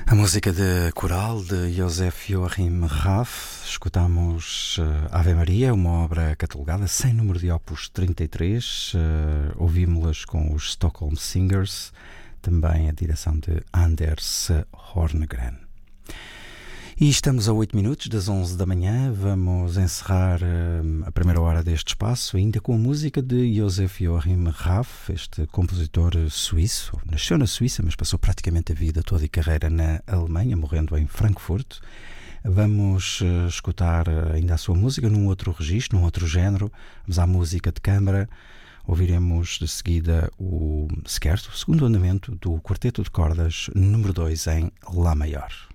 A música de coral de Josef Joachim Raff. Escutamos Ave Maria, uma obra catalogada sem número de opus 33. Ouvimos-las com os Stockholm Singers, também a direção de Anders Horngren. E estamos a 8 minutos das 11 da manhã. Vamos encerrar a primeira hora deste espaço ainda com a música de Josef Joachim Raff, este compositor suíço. Nasceu na Suíça, mas passou praticamente a vida toda e carreira na Alemanha, morrendo em Frankfurt. Vamos escutar ainda a sua música num outro registro, num outro género. Vamos à música de câmara. Ouviremos de seguida o scherzo, o segundo andamento do Quarteto de Cordas número 2 em Lá maior.